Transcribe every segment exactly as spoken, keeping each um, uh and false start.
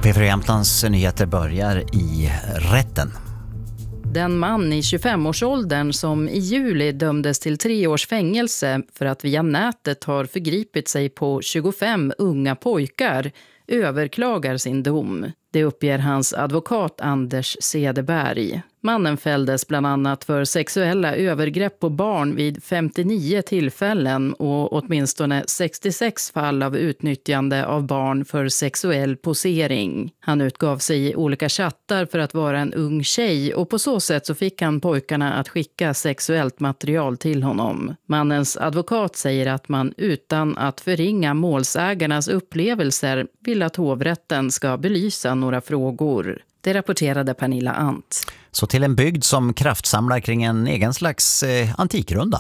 P fyra Jämtlands nyheter börjar i rätten. Den man i tjugofemårsåldern som i juli dömdes till tre års fängelse för att via nätet har förgripit sig på tjugofem unga pojkar överklagar sin dom. Det uppger hans advokat Anders Cederberg. Mannen fälldes bland annat för sexuella övergrepp på barn vid femtionio tillfällen och åtminstone sextiosex fall av utnyttjande av barn för sexuell posering. Han utgav sig i olika chattar för att vara en ung tjej och på så sätt så fick han pojkarna att skicka sexuellt material till honom. Mannens advokat säger att man utan att förringa målsägarnas upplevelser vill att hovrätten ska belysa några frågor. Det rapporterade Pernilla Ant. Så till en bygd som kraftsamlar kring en egen slags eh, antikrunda.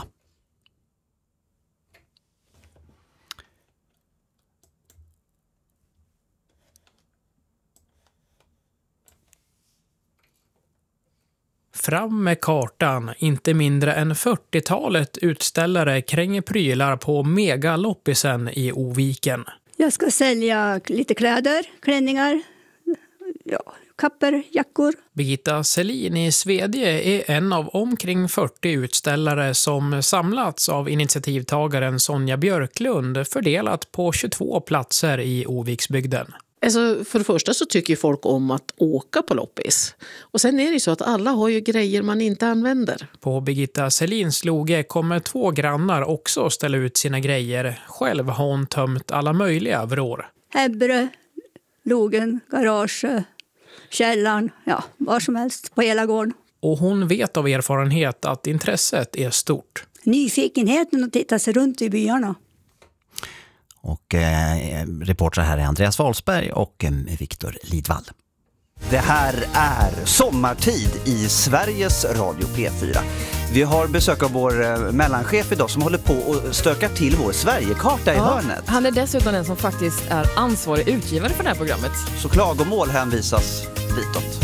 Fram med kartan, inte mindre än fyrtiotalet utställare kränger prylar på megaloppisen i Oviken. Jag ska sälja lite kläder, klänningar, ja, kapper, jackor. Birgitta Selin i Svedje är en av omkring fyrtio utställare som samlats av initiativtagaren Sonja Björklund fördelat på tjugotvå platser i Oviksbygden. Alltså för det första så tycker ju folk om att åka på loppis. Och sen är det ju så att alla har ju grejer man inte använder. På Birgitta Selins loge kommer två grannar också ställa ut sina grejer. Själv har hon tömt alla möjliga vrår. Häbbre, logen, garage, källan, ja, var som helst på hela gården. Och hon vet av erfarenhet att intresset är stort. Nyfikenheten att titta sig runt i byarna. Och eh, reporter här är Andreas Wahlsberg och eh, Viktor Lidvall. Det här är sommartid i Sveriges Radio P fyra. Vi har besök av vår eh, mellanchef idag som håller på och stökar till vår Sverigekarta i ja, hörnet. Han är dessutom den som faktiskt är ansvarig utgivare för det här programmet. Så klagomål hänvisas ditåt.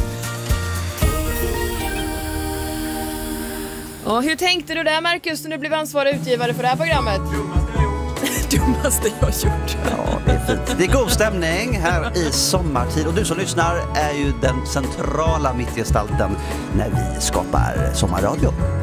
Ja, hur tänkte du där, Marcus, när du blev ansvarig utgivare för det här programmet? Dummaste jag gjort. Ja, det är fint. Det är god stämning här i sommartid. Och du som lyssnar är ju den centrala mittgestalten när vi skapar sommarradio.